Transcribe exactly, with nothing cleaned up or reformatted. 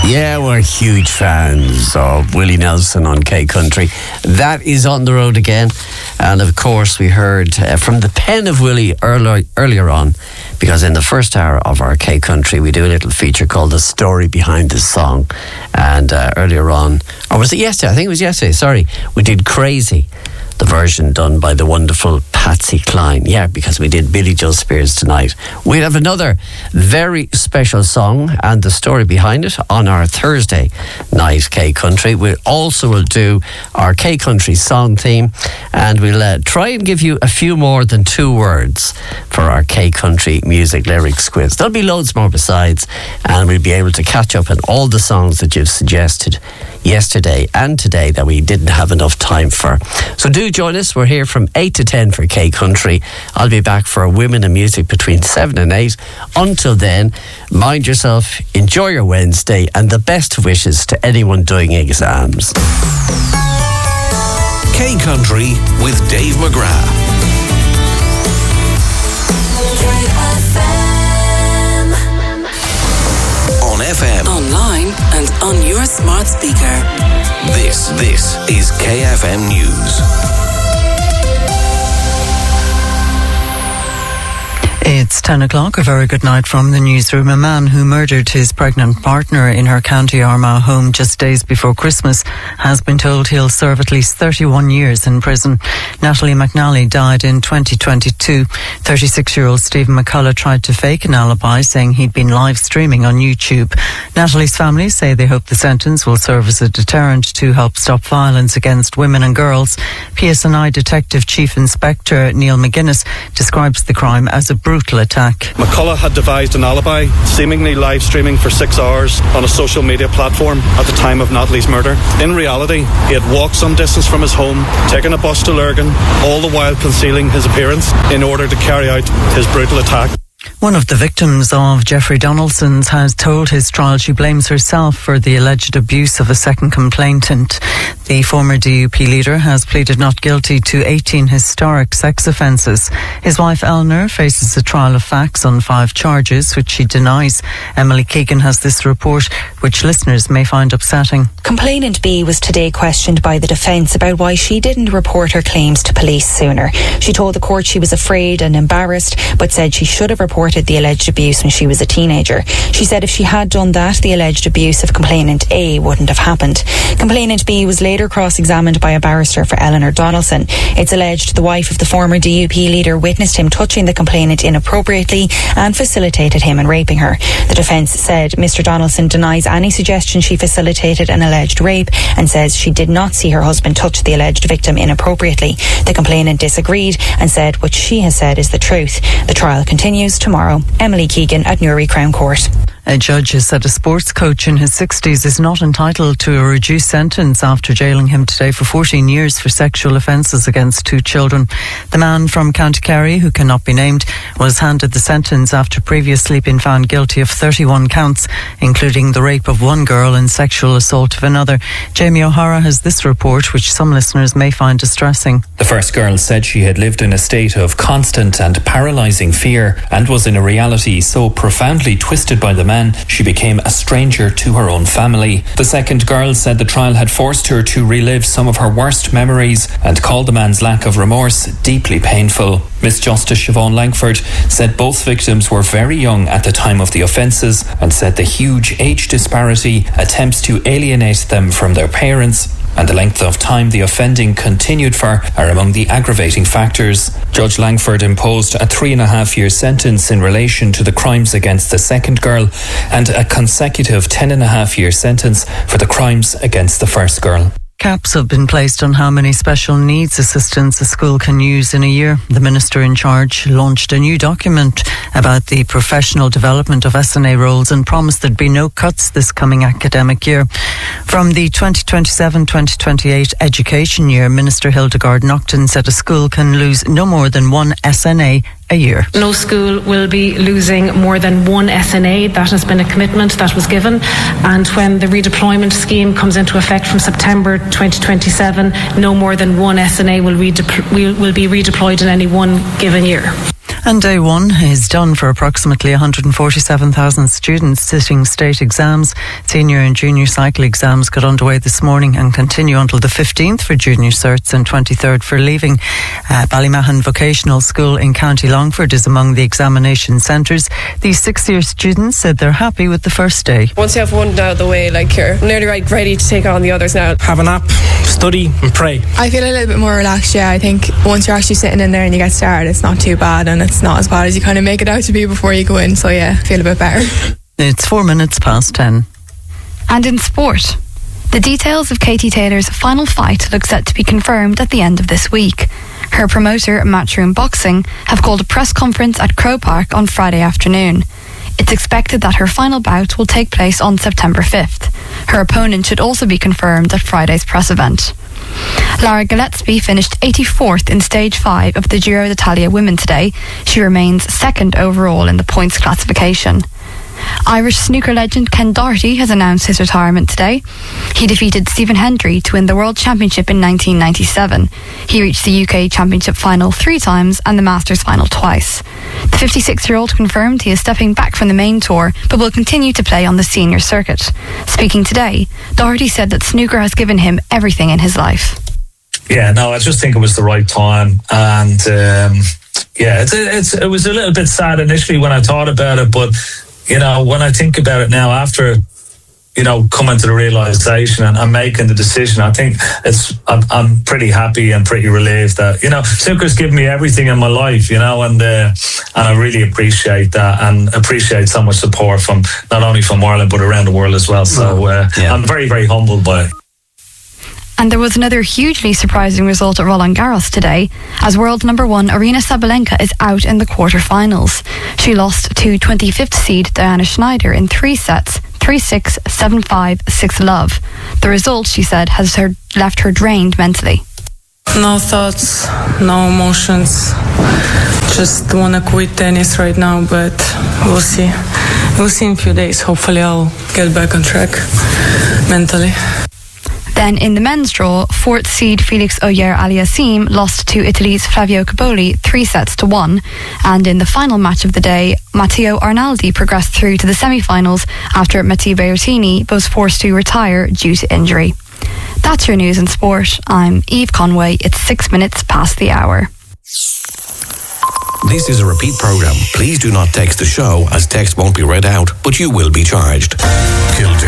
Yeah, we're huge fans of Willie Nelson on K Country. That is on the road again. And of course, we heard uh, from the pen of Willie earlier, earlier on, because in the first hour of our K Country, we do a little feature called The Story Behind the Song. And uh, earlier on, or was it yesterday? I think it was yesterday, sorry. We did Crazy, the version done by the wonderful Patsy Cline. Yeah, because we did Billy Joe Spears tonight. We have another very special song and the story behind it on our Thursday night K Country. We also will do our K Country song theme, and we'll uh, try and give you a few more than two words for our K Country music lyrics quiz. There'll be loads more besides, and we'll be able to catch up on all the songs that you've suggested yesterday and today that we didn't have enough time for. So do join us. We're here from eight to ten for K Country. I'll be back for Women in Music between seven and eight. Until then, mind yourself, enjoy your Wednesday, and the best wishes to anyone doing exams. K Country with Dave McGrath. On F M, online and on your smart speaker. This, this is K F M News. It's ten o'clock. A very good night from the newsroom. A man who murdered his pregnant partner in her County Armagh home just days before Christmas has been told he'll serve at least thirty-one years in prison. Natalie McNally died in twenty twenty-two. thirty-six-year-old Stephen McCullough tried to fake an alibi, saying he'd been live streaming on YouTube. Natalie's family say they hope the sentence will serve as a deterrent to help stop violence against women and girls. P S N I Detective Chief Inspector Neil McGuinness describes the crime as a brutal attack. McCullough had devised an alibi, seemingly live streaming for six hours on a social media platform at the time of Natalie's murder. In reality, he had walked some distance from his home, taken a bus to Lurgan, all the while concealing his appearance in order to carry out his brutal attack. One of the victims of Jeffrey Donaldson's has told his trial she blames herself for the alleged abuse of a second complainant. The former D U P leader has pleaded not guilty to eighteen historic sex offences. His wife Eleanor faces a trial of facts on five charges, which she denies. Emily Keegan has this report, which listeners may find upsetting. Complainant B was today questioned by the defence about why she didn't report her claims to police sooner. She told the court she was afraid and embarrassed, but said she should have reported the alleged abuse when she was a teenager. She said if she had done that, the alleged abuse of complainant A wouldn't have happened. Complainant B was later cross-examined by a barrister for Eleanor Donaldson. It's alleged the wife of the former D U P leader witnessed him touching the complainant inappropriately and facilitated him in raping her. The defence said Mister Donaldson denies any suggestion she facilitated an alleged rape and says she did not see her husband touch the alleged victim inappropriately. The complainant disagreed and said what she has said is the truth. The trial continues tomorrow. Emily Keegan at Newry Crown Court. A judge has said a sports coach in his sixties is not entitled to a reduced sentence after jailing him today for fourteen years for sexual offences against two children. The man from County Kerry, who cannot be named, was handed the sentence after previously been found guilty of thirty-one counts, including the rape of one girl and sexual assault of another. Jamie O'Hara has this report, which some listeners may find distressing. The first girl said she had lived in a state of constant and paralysing fear and was in a reality so profoundly twisted by the man she became a stranger to her own family. The second girl said the trial had forced her to relive some of her worst memories and called the man's lack of remorse deeply painful. Miss Justice Siobhan Langford said both victims were very young at the time of the offences and said the huge age disparity attempts to alienate them from their parents and the length of time the offending continued for are among the aggravating factors. Judge Langford imposed a three and a half year sentence in relation to the crimes against the second girl and a consecutive ten and a half year sentence for the crimes against the first girl. Caps have been placed on how many special needs assistants a school can use in a year. The minister in charge launched a new document about the professional development of S N A roles and promised there'd be no cuts this coming academic year. From the twenty twenty-seven twenty twenty-eight education year, Minister Hildegard Naughton said a school can lose no more than one S N A a year. No school will be losing more than one S N A. That has been a commitment that was given, and when the redeployment scheme comes into effect from September twenty twenty-seven, no more than one S N A will, redepl- will, will be redeployed in any one given year. And day one is done for approximately one hundred forty-seven thousand students sitting state exams. Senior and junior cycle exams got underway this morning and continue until the fifteenth for junior certs and twenty-third for leaving. Uh, Ballymahon Vocational School in County Longford is among the examination centres. These six-year students said they're happy with the first day. Once you have one out of the way, like you're nearly right, ready to take on the others now. Have a nap, study and pray. I feel a little bit more relaxed, yeah. I think once you're actually sitting in there and you get started, it's not too bad, and it's not as bad as you kind of make it out to be before you go in. So yeah, I feel a bit better. It's four minutes past ten. And in sport, the details of Katie Taylor's final fight look set to be confirmed at the end of this week. Her promoter, Matchroom Boxing, have called a press conference at Crow Park on Friday afternoon. It's expected that her final bout will take place on September fifth. Her opponent should also be confirmed at Friday's press event. Lara Gillespie finished eighty-fourth in stage five of the Giro d'Italia Women today. She remains second overall in the points classification. Irish snooker legend Ken Doherty has announced his retirement today. He defeated Stephen Hendry to win the World Championship in nineteen ninety-seven. He reached the U K Championship final three times and the Masters final twice. The fifty-six-year-old confirmed he is stepping back from the main tour but will continue to play on the senior circuit. Speaking today, Doherty said that snooker has given him everything in his life. Yeah, no, I just think it was the right time, and um, yeah, it's, it's it was a little bit sad initially when I thought about it, but you know, when I think about it now, after, you know, coming to the realisation and, and making the decision, I think it's, I'm, I'm pretty happy and pretty relieved that, you know, snooker's given me everything in my life, you know, and uh, and I really appreciate that and appreciate so much support from, not only from Ireland, but around the world as well. So uh, yeah. I'm very, very humbled by it. And there was another hugely surprising result at Roland Garros today, as world number one Aryna Sabalenka is out in the quarterfinals. She lost to twenty-fifth seed Diana Schneider in three sets, three six, seven five, six love. The result, she said, has her, left her drained mentally. No thoughts, no emotions. Just want to quit tennis right now, but we'll see. We'll see in a few days. Hopefully I'll get back on track mentally. Then in the men's draw, fourth seed Felix Auger-Aliassime lost to Italy's Flavio Cobolli three sets to one. And in the final match of the day, Matteo Arnaldi progressed through to the semi-finals after Matteo Berrettini was forced to retire due to injury. That's your news in sport. I'm Eve Conway. It's six minutes past the hour. This is a repeat program. Please do not text the show, as text won't be read out, but you will be charged. Kildare.